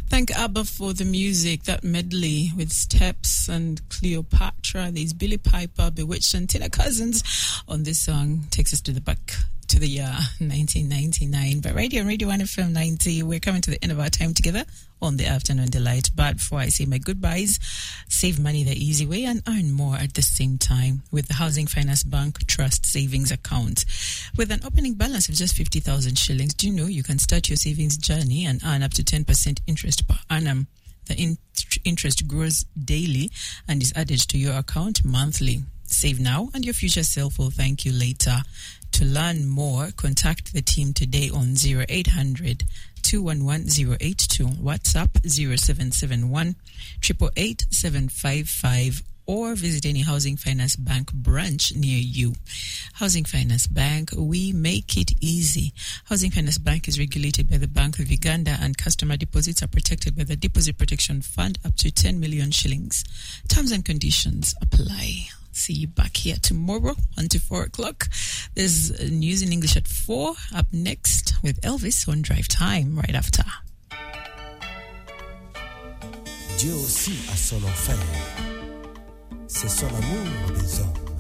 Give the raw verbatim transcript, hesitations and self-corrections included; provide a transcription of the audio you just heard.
Thank Abba for the music, that medley with Steps and Cleopatra. There's Billy Piper, Bewitched, and Tina Cousins on this song. Takes us to the back to the year nineteen ninety-nine. But right here on Radio one F M ninety, we're coming to the end of our time together on the Afternoon Delight. But before I say my goodbyes, save money the easy way and earn more at the same time with the Housing Finance Bank Trust Savings Account. With an opening balance of just fifty thousand shillings, do you know you can start your savings journey and earn up to ten percent interest per annum? The in- interest grows daily and is added to your account monthly. Save now and your future self will thank you later. To learn more, contact the team today on zero eight hundred, two one one, zero eight two, WhatsApp zero seven seven one, eight eight eight, seven five five, or visit any Housing Finance Bank branch near you. Housing Finance Bank, we make it easy. Housing Finance Bank is regulated by the Bank of Uganda, and customer deposits are protected by the Deposit Protection Fund up to ten million shillings. Terms and conditions apply. See you back here tomorrow, one to four o'clock. There's news in English at four. Up next with Elvis on Drive Time right after. Dieu aussi a son enfer. C'est son amour des hommes.